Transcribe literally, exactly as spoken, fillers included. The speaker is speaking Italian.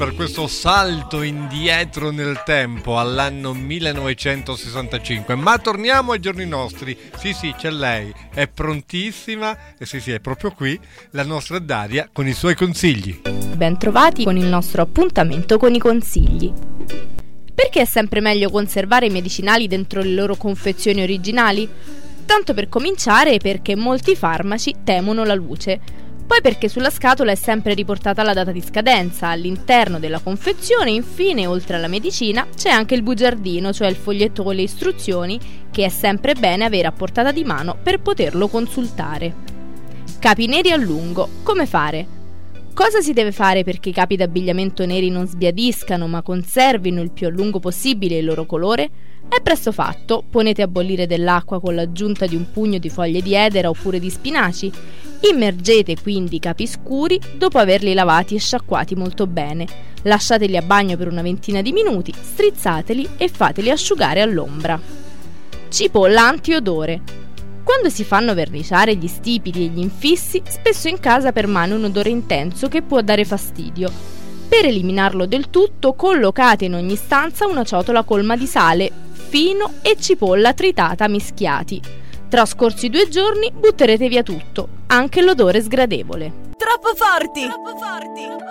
per questo salto indietro nel tempo all'anno millenovecentosessantacinque. Ma torniamo ai giorni nostri. Sì, sì, c'è lei, è prontissima e sì, sì, è proprio qui la nostra Daria con i suoi consigli. Ben trovati con il nostro appuntamento con i consigli. Perché è sempre meglio conservare i medicinali dentro le loro confezioni originali? Tanto per cominciare perché molti farmaci temono la luce. Poi perché sulla scatola è sempre riportata la data di scadenza, all'interno della confezione infine oltre alla medicina c'è anche il bugiardino, cioè il foglietto con le istruzioni che è sempre bene avere a portata di mano per poterlo consultare. Capi neri a lungo, come fare? Cosa si deve fare perché i capi d'abbigliamento neri non sbiadiscano ma conservino il più a lungo possibile il loro colore? È presto fatto, ponete a bollire dell'acqua con l'aggiunta di un pugno di foglie di edera oppure di spinaci. Immergete quindi i capi scuri dopo averli lavati e sciacquati molto bene. Lasciateli a bagno per una ventina di minuti, strizzateli e fateli asciugare all'ombra. Cipolla antiodore. Quando si fanno verniciare gli stipiti e gli infissi, spesso in casa permane un odore intenso che può dare fastidio. Per eliminarlo del tutto, collocate in ogni stanza una ciotola colma di sale fino e cipolla tritata mischiati. Trascorsi due giorni butterete via tutto, anche l'odore sgradevole. Troppo forti! Troppo forti!